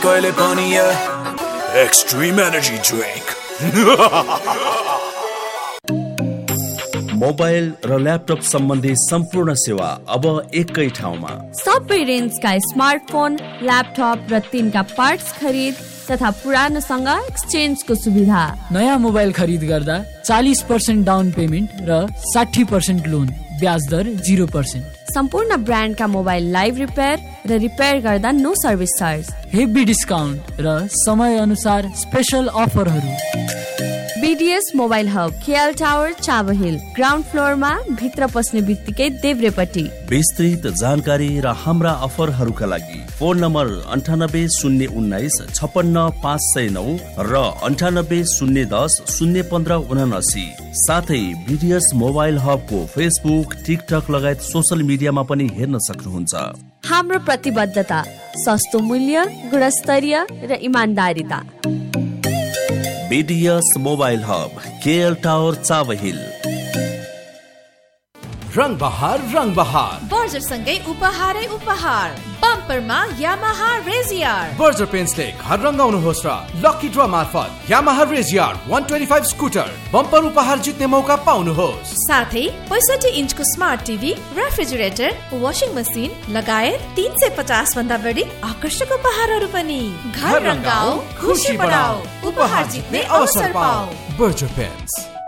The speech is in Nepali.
कहिले पनि एक्सट्रीम एनर्जी ड्रिंक। मोबाइल र ल्यापटप सम्बन्धी सम्पूर्ण सेवा अब एकै ठाउँमा। सबै रेन्जका स्मार्टफोन, ल्यापटप र तिनका पार्ट्स खरिद तथा पुरानोसँग एक्सचेन्जको सुविधा। नयाँ मोबाइल खरिद गर्दा 40% डाउन पेमेन्ट र 60% लोन, ब्याज दर 0%। सम्पूर्ण ब्रान्डका मोबाइल लाइभ रिपेयर र रिपेयर गर्दा no service charge. Heavy discount र समय अनुसार स्पेशल अफरहरू। BDS mobile hub, KL tower, Chabahil, ground फ्लोरमा, भित्र पस्ने बित्तिकै देब्रेपट्टि। विस्तृत जानकारी र हाम्रा अफरहरूका लागि फोन नम्बर 9801956509 र 9801001579। साथै BDS मोबाइल हबको फेसबुक, टिकटक लगायत सोशल मिडियामा पनि हेर्न सक्नुहुन्छ। हाम्रो प्रतिबद्धता सस्तो मूल्य, गुणस्तरीय र इमान्दारिता। BDS mobile hub, KL tower, Chabahil. रंग बहार बर्जर सँगै उपहारै उपहार। बम्परमा यामाहा रेजियर। बर्जर पेन्ट्सले घर रंगाउनुहोस् र लकी ड्र मार्फत यामाहा रेजियर 125 स्कुटर बम्पर उपहार जित्ने मौका पाउनुहोस्। साथै 65 इन्चको smart TV, refrigerator, washing machine लगायत 350 भन्दा बढी आकर्षक उपहारहरू पनि। घर रंगाऊ, खुशी बढाऊ, उपहार जित्ने अवसर पाऊ। Berger paints.